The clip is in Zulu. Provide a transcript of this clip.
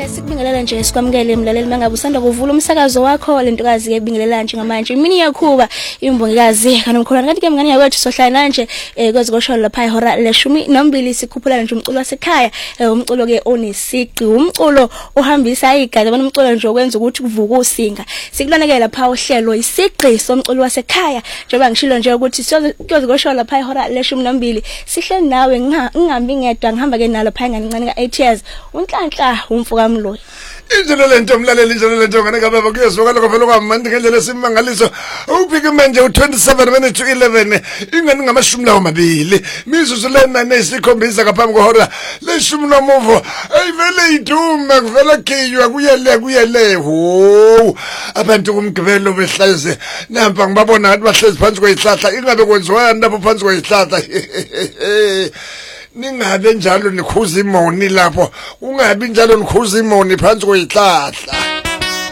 Sikubingelela nje sikwamukele mlaleli mangabe usanda kuvula umsakazo wakho lentokazi ke bingelela nje ngamanje imini yakhuba imbongikazi kanomkhulana kanti ke mngani yakwethu sohlala nje kwezikosho lapha ihora le12 sikhuphula nje umculo wasekhaya umculo ke onesiqi umculo ohambisa igazi bona umculo nje okwenza ukuthi kuvuka usinga sikuloneke lapha uhlelo isiqi somculo wasekhaya njengoba ngishilo nje ukuthi kwezikosho lapha ihora le12 sihle nawe ngingambi ngedwa ngihamba ke nalo lapha engancane ka 8 years unhlanhla umfuka mloyi indlela lento mlaleli indlela lento ngane kababa kuyezwakala lokho vele kwamanje ngendlela esimangaliso uphike manje u27 minutes to 11 ingane ngama12 mizuzu lena nesikhombisa ngaphambi kwehora le10 ayivele idume kuvela khiywa kuyele ho abantu kumgibelo behlaze namba ngibabona ngathi bahlezi phansi kwezihlahla ingabe kwenziwani lapho phansi kwezihlahla ningabe njalo nikhuza imoni lapho ungabi njalo nikhuza imoni phansi kwezihlahla